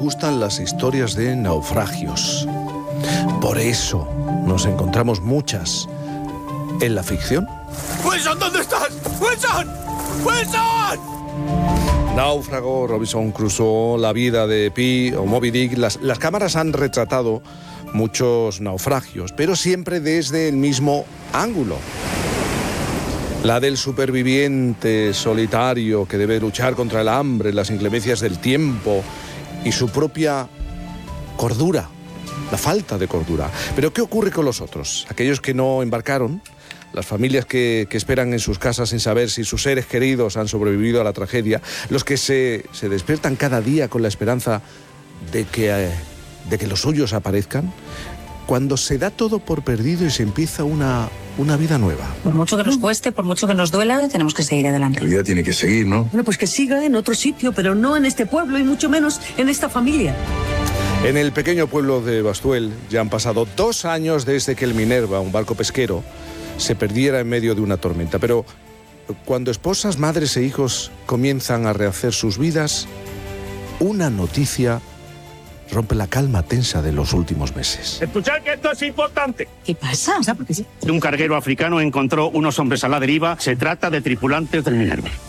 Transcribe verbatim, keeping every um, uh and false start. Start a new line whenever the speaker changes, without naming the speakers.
gustan las historias de naufragios. Por eso nos encontramos muchas en la ficción.
¡Wilson, ¿dónde estás? ¡Wilson! ¡Wilson!
Náufrago, Robinson Crusoe, La vida de Pi o Moby Dick. Las, las cámaras han retratado muchos naufragios, pero siempre desde el mismo ángulo. La del superviviente solitario que debe luchar contra el hambre, las inclemencias del tiempo y su propia cordura, la falta de cordura. Pero ¿qué ocurre con los otros? Aquellos que no embarcaron, las familias que, que esperan en sus casas sin saber si sus seres queridos han sobrevivido a la tragedia, los que se, se despiertan cada día con la esperanza de que, eh, de que los suyos aparezcan, cuando se da todo por perdido y se empieza una, una vida nueva.
Por mucho que nos cueste, por mucho que nos duela, tenemos que seguir adelante.
La vida tiene que seguir, ¿no?
Bueno, pues que siga en otro sitio, pero no en este pueblo y mucho menos en esta familia.
En el pequeño pueblo de Bastuel ya han pasado dos años desde que el Minerva, un barco pesquero, se perdiera en medio de una tormenta. Pero cuando esposas, madres e hijos comienzan a rehacer sus vidas, una noticia rompe la calma tensa de los últimos meses.
Escuchad que esto es importante.
¿Qué pasa?
Un carguero africano encontró unos hombres a la deriva. Se trata de tripulantes del Minerva.